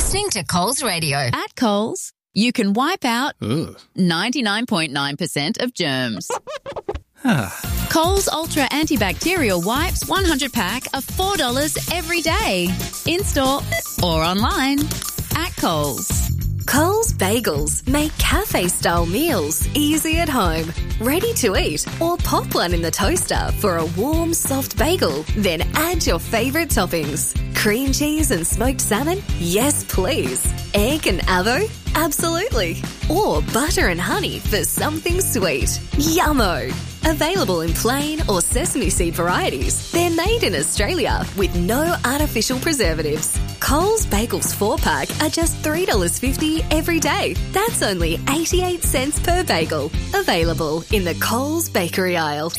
listening to Coles Radio. At Coles, you can wipe out 99.9% of germs. Coles Ultra Antibacterial Wipes 100 pack are $4 every day. In-store or online. At Coles. Coles Bagels make cafe-style meals easy at home. Ready to eat or pop one in the toaster for a warm, soft bagel. Then add your favourite toppings. Cream cheese and smoked salmon? Yes, please. Egg and avo? Absolutely. Or butter and honey for something sweet. Yummo! Available in plain or sesame seed varieties. They're made in Australia with no artificial preservatives. Coles Bagels 4-pack are just $3.50 every day. That's only 88 cents per bagel. Available in the Coles bakery aisle.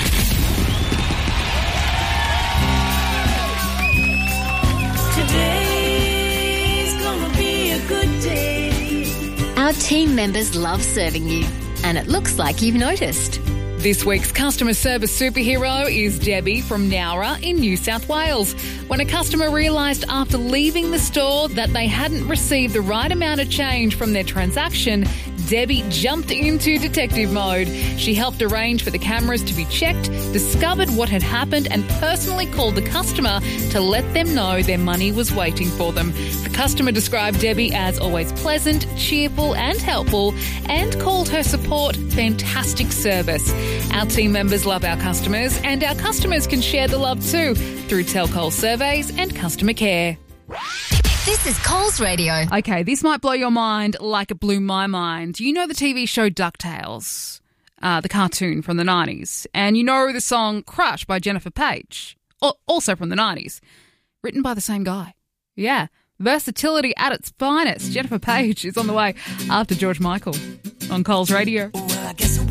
Today's gonna be a good day. Our team members love serving you, and it looks like you've noticed. This week's customer service superhero is Debbie from Nowra in New South Wales. When a customer realised after leaving the store that they hadn't received the right amount of change from their transaction, Debbie jumped into detective mode. She helped arrange for the cameras to be checked, discovered what had happened and personally called the customer to let them know their money was waiting for them. The customer described Debbie as always pleasant, cheerful and helpful and called her support fantastic service. Our team members love our customers and our customers can share the love too through Tell Coles surveys and customer care. This is Coles Radio. Okay, this might blow your mind like it blew my mind. You know the TV show DuckTales, the cartoon from the 90s, and you know the song Crush by Jennifer Page, also from the 90s, written by the same guy. Yeah, versatility at its finest. Jennifer Page is on the way after George Michael on Coles Radio. Well, I guess